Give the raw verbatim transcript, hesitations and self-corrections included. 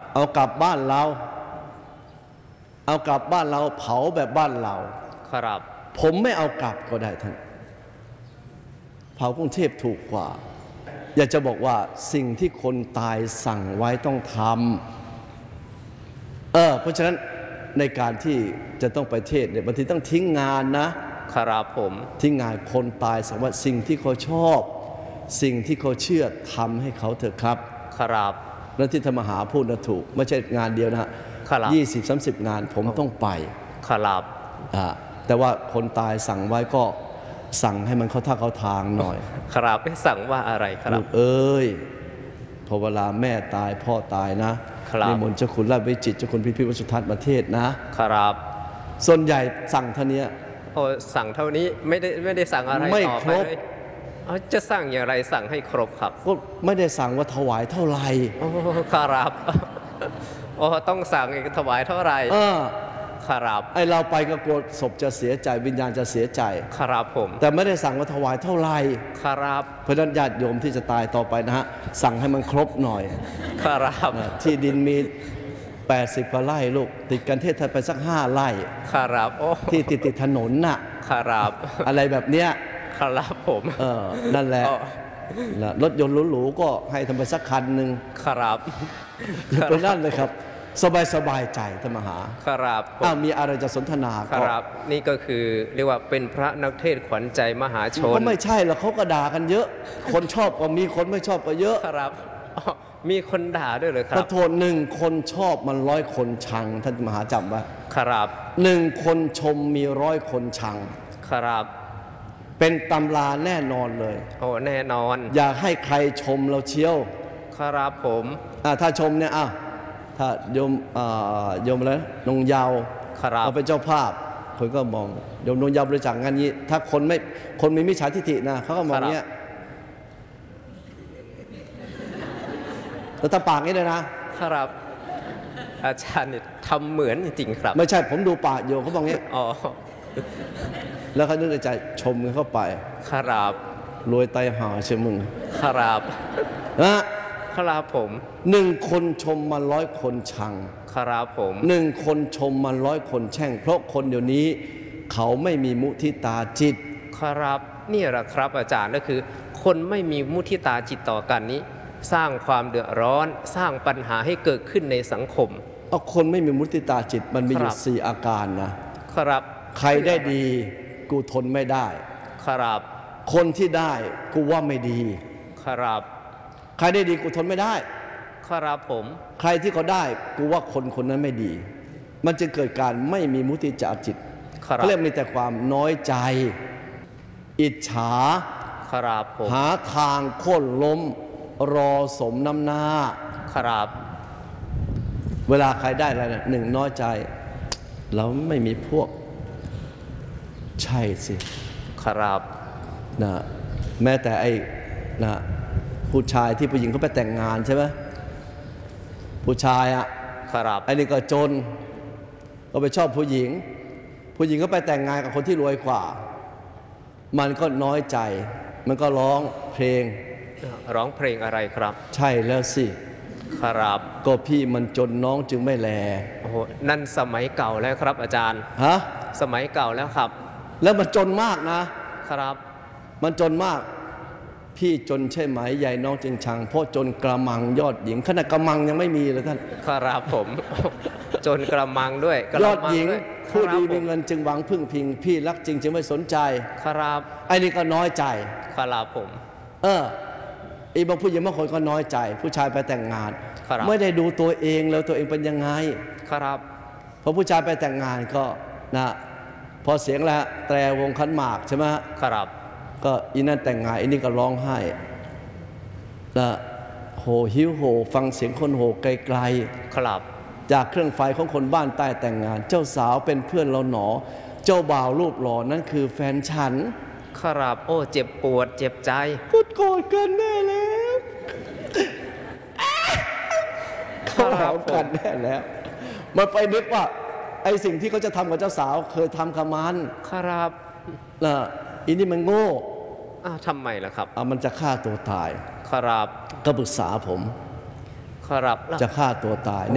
เอากลับบ้านเราเอากลับบ้านเราเผาแบบบ้านเราครับผมไม่เอากลับก็ได้ท่านเผากรุงเทพถูกกว่าอยากจะบอกว่าสิ่งที่คนตายสั่งไว้ต้องทำเออเพราะฉะนั้นในการที่จะต้องไปเทศเนี่ยบางทีต้องทิ้งงานนะครับผมทิ้งงานคนตายสั่งว่าสิ่งที่เขาชอบสิ่งที่เขาเชื่อทำให้เขาเถอะครับครับแล้วที่ธรรมหาพูดนะถูกไม่ใช่งานเดียวนะยี่สิบสามสิบงานผมต้องไปครับอ่าแต่ว่าคนตายสั่งไว้ก็สั่งให้มันเข้าท่าเข้าทางหน่อยครับไม่สั่งว่าอะไรครับเอ้ยพอเวลาแม่ตายพ่อตายนะนิมนต์เจ้าคุณราชวิจิตรเจ้าคุณพิพิธสุทัศน์ประเทศนะครับส่วนใหญ่สั่งเท่านี้โอ้สั่งเท่านี้ไม่ได้ไม่ได้สั่งอะไรไม่ครบจะสั่งอย่างไรสั่งให้ครบครับก็ไม่ได้สั่งว่าถวายเท่าไหร่โอ้ครับโอ้ต้องสั่งอีกถวายเท่าไหร่ครับไอเราไปก็กลัวศพจะเสียใจวิญญาณจะเสียใจครับผมแต่ไม่ได้สั่งว่าถวายเท่าไหร่ครับเพราะนั้นญาติโยมที่จะตายต่อไปนะฮะสั่งให้มันครบหน่อยครับที่ดินมีแปดสิบกว่าไร่ลูกติดกันเทศไทยไปสักห้าไร่ครับโอ้ที่ติดติดถนนน่ะครับอะไรแบบเนี้ยครับผมเออนั่นแหละรถยนต์หรูๆก็ให้ทำไปสักคันหนึ่งครับเป็นนั่นเลยครับสบายสบายใจธรรมหาครับอ้าวมีอะไรจะสนทนาครับนี่ก็คือเรียกว่าเป็นพระนักเทศขวัญใจมหาชนก็ไม่ใช่หรอกเขาก็ด่ากันเยอะคนชอบก็มีคนไม่ชอบก็เยอะครับมีคนด่าด้วยเลยครับประโทษหนึ่งคนชอบมันร้อยคนชังท่านมหาจำไว้ครับหนึ่งคนชมมีร้อยคนชังครับเป็นตำราแน่นอนเลยโอ้แน่นอนอยากให้ใครชมเราเชียวครับผมอ่าถ้าชมเนี่ยอ้าวถ้าโยมอ่าโยมอะไรนงยาวเราเป็นเจ้าภาพคนก็มองโยมนงยาวบริจาคงานนี้ถ้าคนไม่คนมีมิจฉาทิฏฐินะเขาก็มองเนี้ยแล้วตาปากนี่เลยนะครับอาจารย์เนี่ยทำเหมือนจริงๆครับไม่ใช่ผมดูปากโยมเขาบอกเงี้ยอ๋อแล้วเขานึกในใจชมกันเข้าไปครับรวยไตหาเชื่อมึงครับนะครับผมหนึ่งคนชมมาร้อยคนชังครับผมหนึ่งคนชมมาร้อยคนแช่งเพราะคนเดี๋ยวนี้เขาไม่มีมุทิตาจิตครับนี่แหละครับอาจารย์ก็คือคนไม่มีมุทิตาจิตต่อกันนี้สร้างความเดือดร้อนสร้างปัญหาให้เกิดขึ้นในสังคมเอาคนไม่มีมุทิตาจิตมันมีอยู่สี่อาการนะครับใครได้ดีกูทนไม่ได้ครับคนที่ได้กูว่าไม่ดีครับใครได้ดีกูทนไม่ได้ครับผมใครที่เขาได้กูว่าคนคนนั้นไม่ดีมันจะเกิดการไม่มีมุทิตาจิตเขาเรียกมีแต่ความน้อยใจอิจฉาครับผมหาทางโค่นล้มรอสมน้ำหน้าครับเวลาใครได้อะไรนะหนึ่งน้อยใจเราไม่มีพวกใช่สิครับนะแม้แต่ไอ้นะผู้ชายที่ผู้หญิงเขาไปแต่งงานใช่ไหมผู้ชายอ่ะครับไอ้นี่ก็จนก็ไปชอบผู้หญิงผู้หญิงก็ไปแต่งงานกับคนที่รวยกว่ามันก็น้อยใจมันก็ร้องเพลงร้องเพลงอะไรครับใช่แล้วสิครับก็พี่มันจนน้องจึงไม่แลโอ้โหนั่นสมัยเก่าแล้วครับอาจารย์ฮะสมัยเก่าแล้วครับแล้วมันจนมากนะครับมันจนมากพี่จนใช่ไหมใหญ่น้องจึงชังเพราะจนกระมังยอดหญิงขนาดกระมังยังไม่มีเลยท่านครับผมจนกระมังด้วยยอดหญิงผู้ดีมีเงินจึงหวังพึ่งพิงพี่รักจริงจึงไม่สนใจครับไอ้นี่ก็น้อยใจครับผมเอออีบางผู้หญิงบางคนก็น้อยใจผู้ชายไปแต่งงานไม่ได้ดูตัวเองแล้วตัวเองเป็นยังไงครับพอผู้ชายไปแต่งงานก็นะพอเสียงแล้วแตรวงขันหมากใช่ไหมครับก็อีนั่นแต่งงานอีนี่ก็ร้องไห้นะโหหิวโหฟังเสียงคนโหไกลๆครับจากเครื่องไฟของคนบ้านใต้แต่งงานเจ้าสาวเป็นเพื่อนเราหนอเจ้าบ่าวรูปหล่อนั่นคือแฟนฉันครับโอ้เจ็บปวดเจ็บใจกดโกรธกันแน่แล้วเขาหากันแน่แล้วมันไปนึกว่าไอ้สิ่งที่เขาจะทำกับเจ้าสาวเคยทำกับมันครับนะอีนี่มันโง่อ้าวทำไมล่ะครับอ่ะมันจะฆ่าตัวตายครับก็ปรึกษาผมครับจะฆ่าตัวตาย